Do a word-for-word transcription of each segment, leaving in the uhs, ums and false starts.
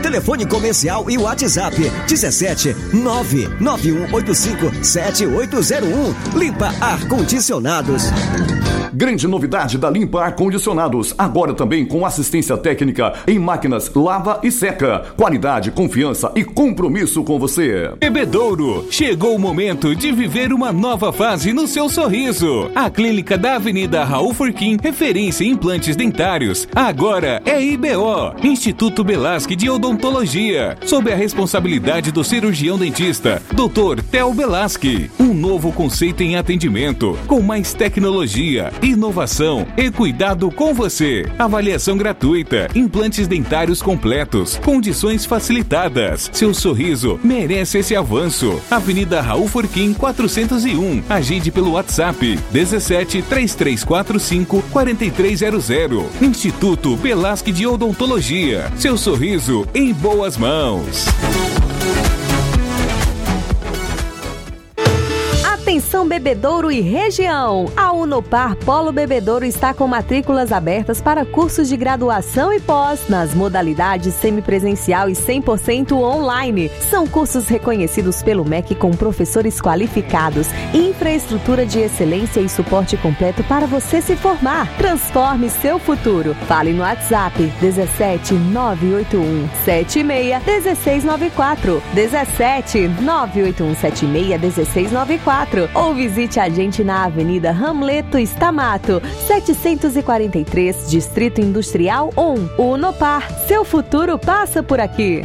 Telefone comercial e WhatsApp dezessete nove nove um oito cinco sete oito zero um. Limpa Ar-Condicionados. Grande novidade da Limpa Ar-Condicionados, agora também com assistência técnica em máquinas lava e seca. Qualidade, confiança e compromisso com você. Bebedouro, chegou o momento de viver uma nova fase no seu sorriso. A clínica da Avenida Raul Furquim, referência em implantes dentários, agora é I B O, Instituto Belasque de Odontologia, sob a responsabilidade do cirurgião dentista, doutor Theo Belasque. Um novo conceito em atendimento, com mais tecnologia, inovação e cuidado com você. Avaliação gratuita, implantes dentários completos, condições facilitadas. Seu sorriso merece esse avanço. Avenida Raul Furquim quatrocentos e um. Agende pelo WhatsApp dezessete três três quatro cinco quatro três zero zero. Instituto Belasque de Odontologia. Seu sorriso em boas mãos. Atenção Bebedouro e região! A Unopar Polo Bebedouro está com matrículas abertas para cursos de graduação e pós nas modalidades semipresencial e cem por cento online. São cursos reconhecidos pelo M E C com professores qualificados, infraestrutura de excelência e suporte completo para você se formar. Transforme seu futuro. Fale no WhatsApp dezessete nove oito um sete seis um seis nove quatro, dezessete nove oito um sete seis um seis nove quatro. Ou visite a gente na Avenida Hamleto Stamato, setecentos e quarenta e três, Distrito Industrial um. Unopar, seu futuro passa por aqui.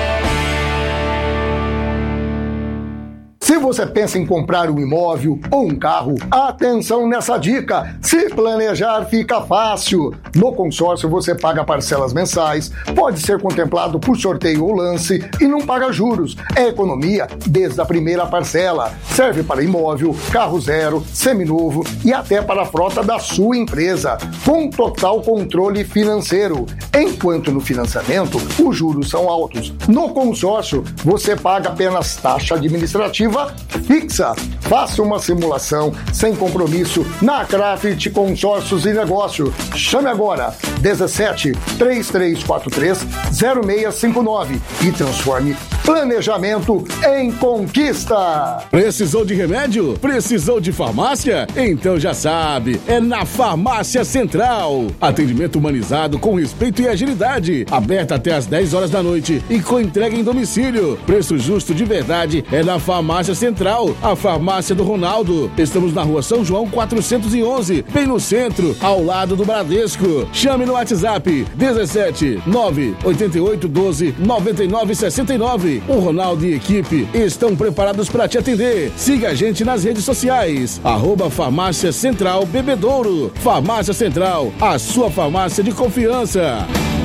Se você pensa em comprar um imóvel ou um carro, atenção nessa dica. Se planejar fica fácil. No consórcio você paga parcelas mensais, pode ser contemplado por sorteio ou lance e não paga juros. É economia desde a primeira parcela. Serve para imóvel, carro zero, seminovo e até para a frota da sua empresa, com total controle financeiro. Enquanto no financiamento, os juros são altos. No consórcio, você paga apenas taxa administrativa fixa. Faça uma simulação sem compromisso na Craft Consórcios e Negócio. Chame agora dezessete três três quatro três zero seis cinco nove e transforme planejamento em conquista. Precisou de remédio? Precisou de farmácia? Então já sabe, é na Farmácia Central. Atendimento humanizado com respeito e agilidade. Aberta até às dez horas da noite e com entrega em domicílio. Preço justo de verdade é na Farmácia Central, a farmácia do Ronaldo. Estamos na Rua São João quatrocentos e onze, bem no centro, ao lado do Bradesco. Chame no WhatsApp dezessete nove oito oito doze noventa e nove sessenta e nove. O Ronaldo e equipe estão preparados para te atender. Siga a gente nas redes sociais, arroba Farmácia Central Bebedouro. Farmácia Central, a sua farmácia de confiança.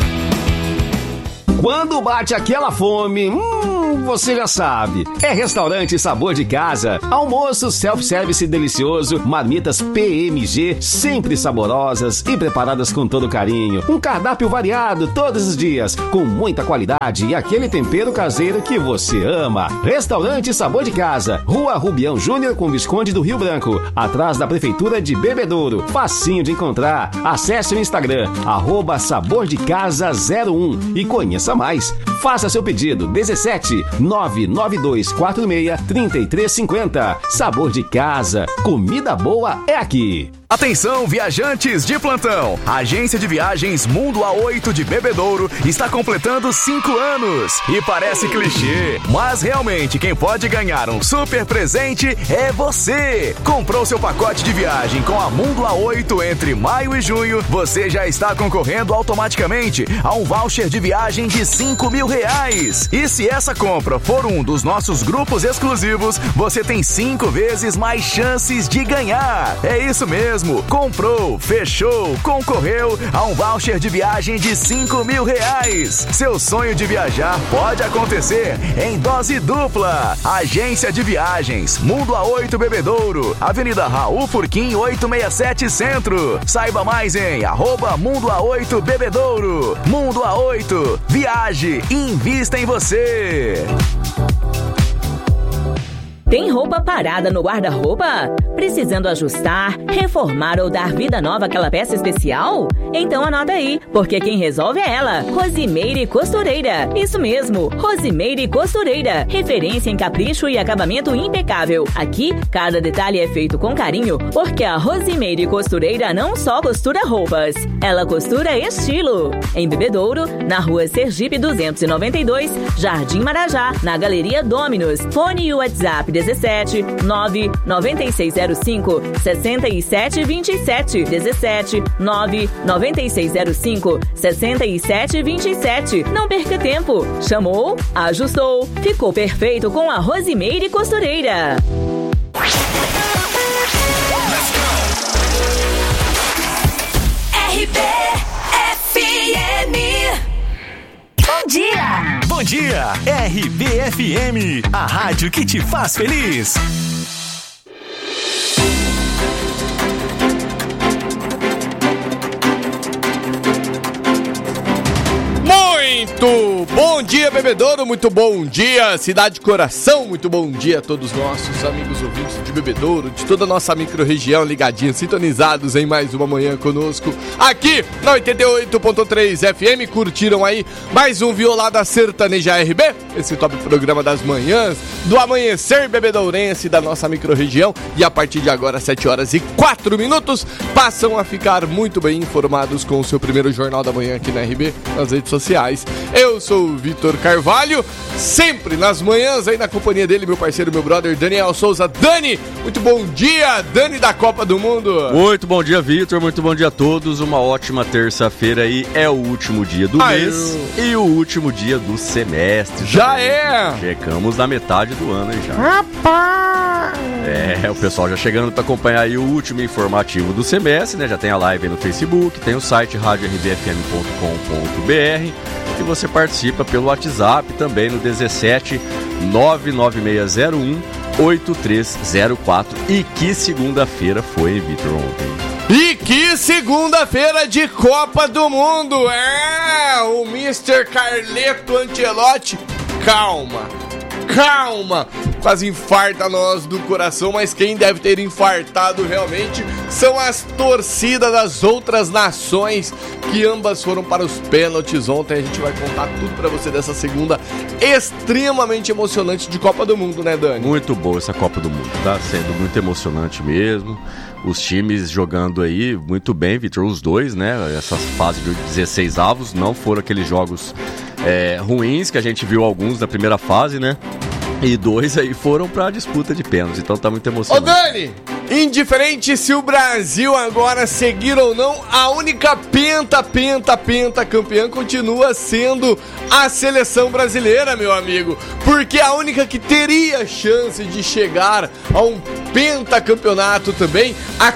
Quando bate aquela fome, hum, você já sabe. É Restaurante Sabor de Casa. Almoço self-service delicioso, marmitas P M G, sempre saborosas e preparadas com todo carinho. Um cardápio variado todos os dias, com muita qualidade e aquele tempero caseiro que você ama. Restaurante Sabor de Casa, Rua Rubião Júnior com Visconde do Rio Branco, atrás da Prefeitura de Bebedouro. Facinho de encontrar. Acesse o Instagram, arroba Sabor de Casa zero um e conheça mais. Faça seu pedido dezessete nove nove dois quatro seis três três cinco zero. Sabor de Casa, comida boa é aqui. Atenção, viajantes de plantão! A agência de viagens Mundo A oito de Bebedouro está completando cinco anos. E parece clichê, mas realmente quem pode ganhar um super presente é você! Comprou seu pacote de viagem com a Mundo A oito entre maio e junho, você já está concorrendo automaticamente a um voucher de viagem de cinco mil reais. E se essa compra for um dos nossos grupos exclusivos, você tem cinco vezes mais chances de ganhar. É isso mesmo! Comprou, fechou, concorreu a um voucher de viagem de cinco mil reais. Seu sonho de viajar pode acontecer em dose dupla. Agência de Viagens Mundo A oito Bebedouro, Avenida Raul Furquim oitocentos e sessenta e sete Centro. Saiba mais em arroba Mundo A oito Bebedouro. Mundo A oito, viaje e invista em você. Tem roupa parada no guarda-roupa? Precisando ajustar, reformar ou dar vida nova àquela peça especial? Então anota aí, porque quem resolve é ela, Rosimeire Costureira. Isso mesmo, Rosimeire Costureira. Referência em capricho e acabamento impecável. Aqui, cada detalhe é feito com carinho, porque a Rosimeire Costureira não só costura roupas, ela costura estilo. Em Bebedouro, na rua Sergipe duzentos e noventa e dois, Jardim Marajá, na Galeria Dominus. Fone e WhatsApp dezessete nove nove seis zero cinco seis sete dois sete dezessete nove nove seis zero cinco seis sete dois sete. Não perca tempo. Chamou, ajustou, ficou perfeito com a Rosimeire Costureira. R B F M. Bom dia! Bom dia, R B F M, a rádio que te faz feliz. Muito bom dia, Bebedouro, muito bom dia, Cidade Coração, muito bom dia a todos os nossos amigos ouvintes de Bebedouro, de toda a nossa micro-região, ligadinhos, sintonizados em mais uma manhã conosco, aqui na oitenta e oito ponto três F M, curtiram aí mais um Violada Sertaneja R B, esse top programa das manhãs, do amanhecer bebedourense da nossa micro-região, e a partir de agora, sete horas e quatro minutos, passam a ficar muito bem informados com o seu primeiro Jornal da Manhã aqui na R B, nas redes sociais. Eu sou o Vitor Carvalho, sempre nas manhãs aí na companhia dele, meu parceiro, meu brother Daniel Souza. Dani, muito bom dia, Dani da Copa do Mundo. Muito bom dia, Vitor, muito bom dia a todos, uma ótima terça-feira aí, é o último dia do Ai, mês eu... e o último dia do semestre. Já também. é! Chegamos na metade do ano aí já. Rapaz! É, o pessoal já chegando para acompanhar aí o último informativo do semestre, né? Já tem a live aí no Facebook, tem o site rádio r b f m ponto com ponto b r e você participa pelo WhatsApp também no dezessete nove nove seis zero um oito três zero quatro. E que segunda-feira foi, Vitor, ontem? E que segunda-feira de Copa do Mundo! É, o mister Carleto Ancelotti, calma, calma, quase infarta nós do coração, mas quem deve ter infartado realmente são as torcidas das outras nações, que ambas foram para os pênaltis ontem. A gente vai contar tudo para você dessa segunda extremamente emocionante de Copa do Mundo, né, Dani? Muito boa essa Copa do Mundo, tá sendo muito emocionante mesmo. Os times jogando aí muito bem, Vitor, os dois, né? Essa fase de dezesseis avos não foram aqueles jogos é, ruins que a gente viu alguns da primeira fase, né? E dois aí foram pra disputa de pênaltis, então tá muito emocionante. Ô Dani, indiferente se o Brasil agora seguir ou não, a única penta, penta, penta campeã continua sendo a seleção brasileira, meu amigo. Porque a única que teria chance de chegar a um pentacampeonato também, a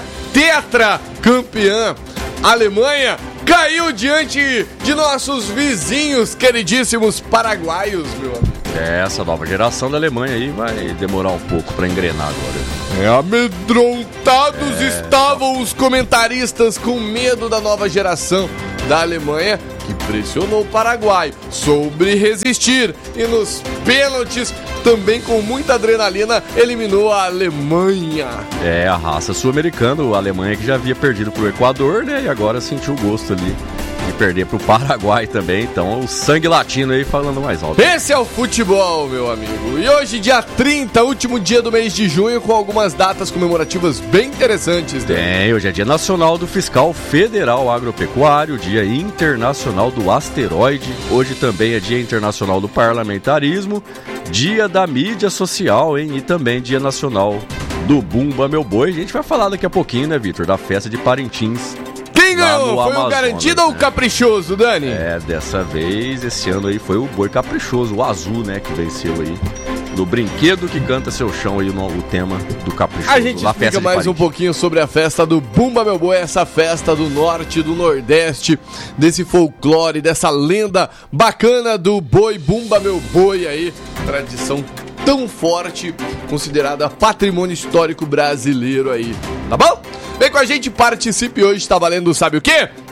tetracampeã Alemanha, caiu diante de nossos vizinhos queridíssimos paraguaios, meu amigo. É, essa nova geração da Alemanha aí vai demorar um pouco pra engrenar agora. É, amedrontados é... estavam os comentaristas com medo da nova geração da Alemanha, que pressionou o Paraguai, soube resistir e nos pênaltis, também com muita adrenalina, eliminou a Alemanha. É, a raça sul-americana, a Alemanha que já havia perdido pro Equador, né, e agora sentiu o gosto ali de perder pro Paraguai também, então o sangue latino aí falando mais alto. Esse é o futebol, meu amigo. E hoje, dia trinta, último dia do mês de junho, com algumas datas comemorativas bem interessantes, né? Tem, hoje é dia nacional do fiscal federal agropecuário, dia internacional do asteroide, hoje também é dia internacional do parlamentarismo, dia da mídia social, hein? E também dia nacional do Bumba Meu Boi. A gente vai falar daqui a pouquinho, né, Vitor, da festa de Parintins. Quem ganhou? Foi Amazonas, o garantido, né? Ou o caprichoso, Dani? É, dessa vez, esse ano aí foi o boi caprichoso, o azul, né, que venceu aí. No brinquedo que canta seu chão aí, no, o tema do caprichoso. A gente explica mais um pouquinho sobre a festa do Bumba Meu Boi, essa festa do norte, do nordeste, desse folclore, dessa lenda bacana do boi Bumba Meu Boi aí, tradição tão forte, considerada patrimônio histórico brasileiro aí, tá bom? Vem com a gente, participe hoje, tá valendo, sabe o quê?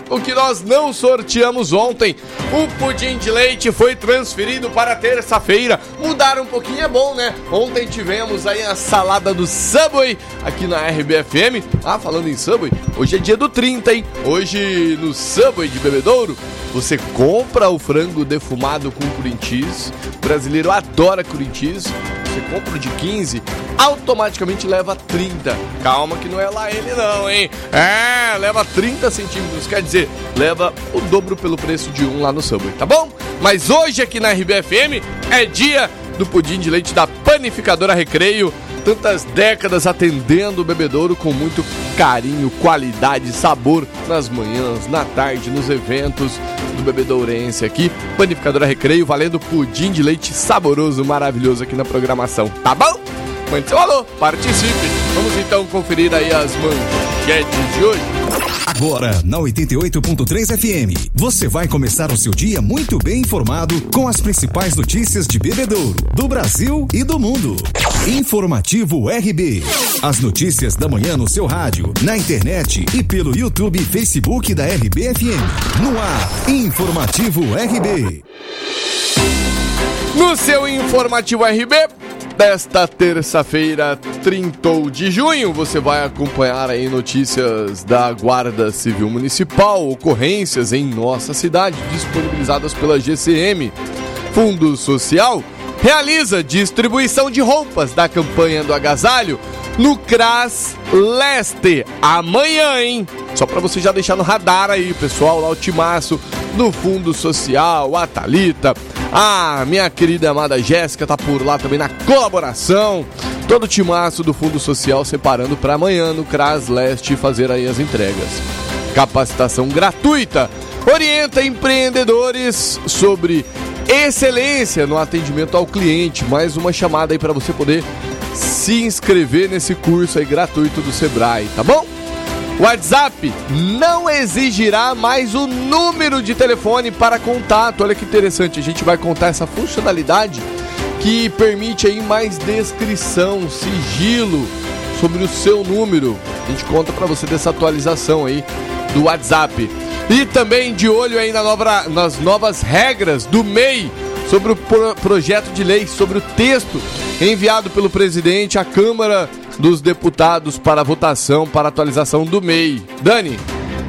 o que nós não sorteamos ontem. O pudim de leite foi transferido para terça-feira. Mudar um pouquinho é bom, né? Ontem tivemos aí a salada do Subway aqui na R B F M. Ah, falando em Subway, hoje é dia do trinta, hein? Hoje no Subway de Bebedouro, você compra o frango defumado com cream cheese. O brasileiro adora cream cheese. Você compra o de quinze, automaticamente leva trinta. Calma que não é lá ele não, hein? É, leva trinta centímetros, quer dizer, leva o dobro pelo preço de um lá no Subway, tá bom? Mas hoje aqui na R B F M é dia do pudim de leite da Panificadora Recreio. Tantas décadas atendendo o Bebedouro com muito carinho, qualidade, sabor nas manhãs, na tarde, nos eventos do Bebedourense aqui. Panificadora Recreio, valendo pudim de leite saboroso, maravilhoso aqui na programação, tá bom? Mande seu alô, participe. Vamos então conferir aí as manchetes de hoje. Agora, na oitenta e oito ponto três F M, você vai começar o seu dia muito bem informado com as principais notícias de Bebedouro, do Brasil e do mundo. Informativo R B. As notícias da manhã no seu rádio, na internet e pelo YouTube e Facebook da R B F M. No ar, Informativo R B. No seu Informativo R B, desta terça-feira, trinta de junho, você vai acompanhar aí notícias da Guarda Civil Municipal, ocorrências em nossa cidade, disponibilizadas pela G C M. Fundo Social realiza distribuição de roupas da campanha do agasalho no CRAS Leste, amanhã, hein? Só pra você já deixar no radar aí, pessoal, lá o timaço do Fundo Social, a Thalita, a minha querida amada Jéssica tá por lá também na colaboração. Todo o timaço do Fundo Social separando para amanhã no CRAS Leste fazer aí as entregas. Capacitação gratuita orienta empreendedores sobre excelência no atendimento ao cliente. Mais uma chamada aí para você poder se inscrever nesse curso aí gratuito do Sebrae, tá bom? O WhatsApp não exigirá mais o número de telefone para contato. Olha que interessante, a gente vai contar essa funcionalidade que permite aí mais descrição, sigilo sobre o seu número. A gente conta para você dessa atualização aí do WhatsApp. E também de olho aí na nova, nas novas regras do M E I sobre o pro, projeto de lei, sobre o texto enviado pelo presidente à Câmara dos Deputados para votação, para atualização do M E I. Dani?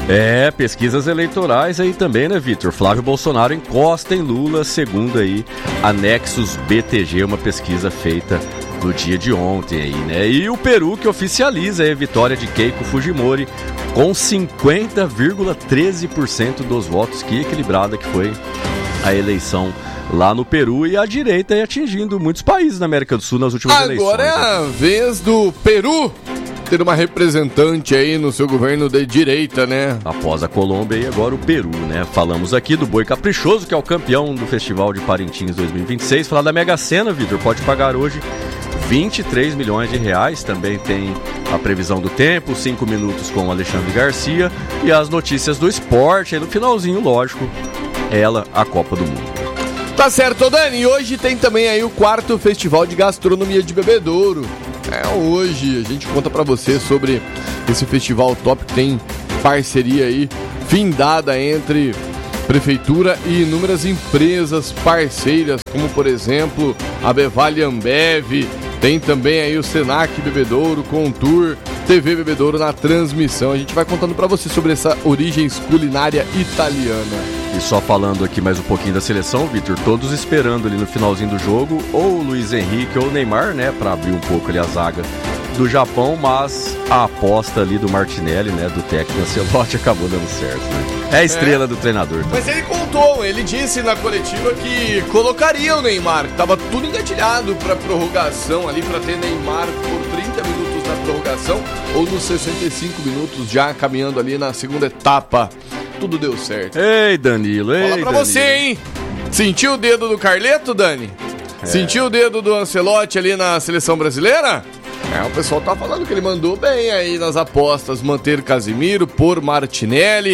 É, pesquisas eleitorais aí também, né, Vitor? Flávio Bolsonaro encosta em Lula, segundo aí a Nexus B T G, uma pesquisa feita no dia de ontem aí, né? E o Peru que oficializa aí a vitória de Keiko Fujimori com cinquenta vírgula treze por cento dos votos. Que equilibrada que foi a eleição lá no Peru, e a direita aí atingindo muitos países na América do Sul nas últimas Agora eleições. Agora é a vez do Peru ter uma representante aí no seu governo de direita, né? Após a Colômbia e agora o Peru, né? Falamos aqui do Boi Caprichoso, que é o campeão do Festival de Parintins dois mil e vinte e seis. Falar da Mega Sena, Vitor, pode pagar hoje vinte e três milhões de reais. Também tem a previsão do tempo, cinco minutos com o Alexandre Garcia e as notícias do esporte. Aí no finalzinho, lógico, ela, a Copa do Mundo. Tá certo, Dani. E hoje tem também aí o quarto Festival de Gastronomia de Bebedouro. É, hoje a gente conta pra você sobre esse festival top que tem parceria aí findada entre prefeitura e inúmeras empresas parceiras, como por exemplo a Bevale Ambev. Tem também aí o Senac Bebedouro, Contour, T V Bebedouro na transmissão. A gente vai contando pra você sobre essa origens culinária italiana. E só falando aqui mais um pouquinho da seleção, Vitor, todos esperando ali no finalzinho do jogo ou o Luiz Henrique ou o Neymar, né, pra abrir um pouco ali a zaga do Japão, mas a aposta ali do Martinelli, né, do técnico Ancelotti, acabou dando certo, né? É a estrela é, do treinador. Tá? Mas ele contou, ele disse na coletiva que colocaria o Neymar, que tava tudo engatilhado pra prorrogação ali, pra ter Neymar por trinta minutos na prorrogação ou nos sessenta e cinco minutos já caminhando ali na segunda etapa. Tudo deu certo. Ei, Danilo, ei, Fala pra Danilo. você, hein? Sentiu o dedo do Carleto, Dani? É. Sentiu o dedo do Ancelotti ali na seleção brasileira? É, o pessoal tá falando que ele mandou bem aí nas apostas, manter Casimiro por Martinelli.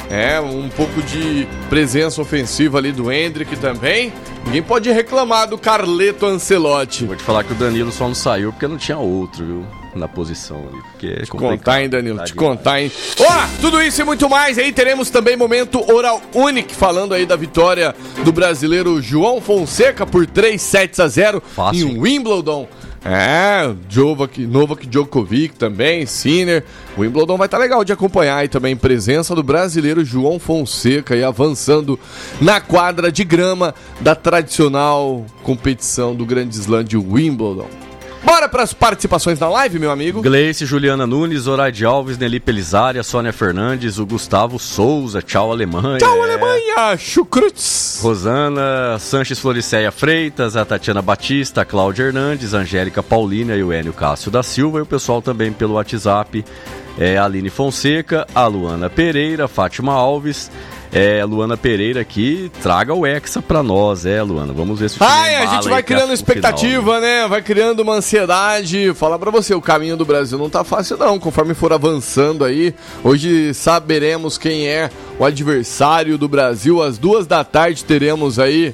É, um pouco de presença ofensiva ali do Endrick também. Ninguém pode reclamar do Carleto Ancelotti. Vou te falar que o Danilo só não saiu porque não tinha outro, viu? Na posição ali. Porque é te contar, hein, Danilo? Te contar, hein? Ó, oh, tudo isso e muito mais. Aí teremos também momento Oral Unique, falando aí da vitória do brasileiro João Fonseca por três sets a zero Fácil. Em Wimbledon. É, Novak, Novak Djokovic também, Sinner. O Wimbledon vai estar tá legal de acompanhar aí também. Presença do brasileiro João Fonseca aí avançando na quadra de grama da tradicional competição do Grande Slam de Wimbledon. Bora para as participações na live, meu amigo. Gleice, Juliana Nunes, Zoraide Alves, Nelly Pelisária, Sônia Fernandes, o Gustavo Souza, tchau Alemanha. Tchau Alemanha, chucrutes. Rosana, Sanches Floricéia Freitas, a Tatiana Batista, a Cláudia Hernandes, a Angélica Paulina e o Enio Cássio da Silva. E o pessoal também pelo WhatsApp, é, a Aline Fonseca, a Luana Pereira, a Fátima Alves. É, Luana Pereira aqui, traga o Hexa pra nós, é, Luana, vamos ver se o time Ai, a gente vai criando expectativa, final, né? né? Vai criando uma ansiedade. Falar pra você, o caminho do Brasil não tá fácil não, conforme for avançando aí. Hoje saberemos quem é o adversário do Brasil. Às duas da tarde teremos aí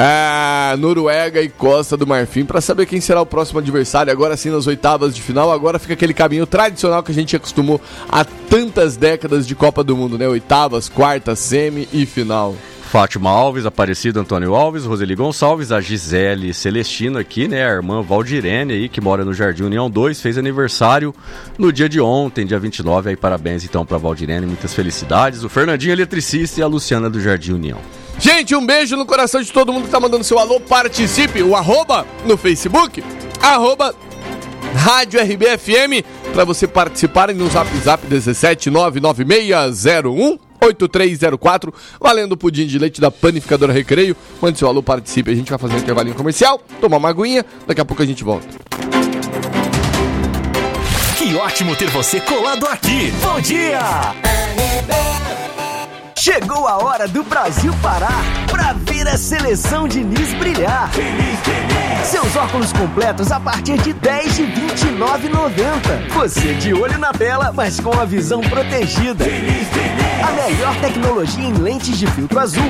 é, Noruega e Costa do Marfim pra saber quem será o próximo adversário. Agora sim, nas oitavas de final, agora fica aquele caminho tradicional que a gente acostumou há tantas décadas de Copa do Mundo, né? Oitavas, quartas, semi e final. Fátima Alves, Aparecido Antônio Alves, Roseli Gonçalves, a Gisele Celestino aqui, né, a irmã Valdirene aí, que mora no Jardim União dois, fez aniversário no dia de ontem, dia vinte e nove, aí parabéns então pra Valdirene, muitas felicidades, o Fernandinho Eletricista e a Luciana do Jardim União. Gente, um beijo no coração de todo mundo que tá mandando seu alô, participe, o arroba no Facebook, arroba Rádio R B F M, pra você participar no Zap Zap dezessete nove nove seis zero um oito três zero quatro, valendo o pudim de leite da Panificadora Recreio. Mande seu alô, participe, a gente vai fazer um intervalinho comercial, tomar uma aguinha, daqui a pouco a gente volta. Que ótimo ter você colado aqui. Bom dia! Chegou a hora do Brasil parar pra ver a seleção Diniz brilhar. Feliz, feliz. Seus óculos completos a partir de dez de vinte e nove reais e noventa centavos. Você de olho na tela, mas com a visão protegida. Feliz, feliz. A melhor tecnologia em lentes de filtro azul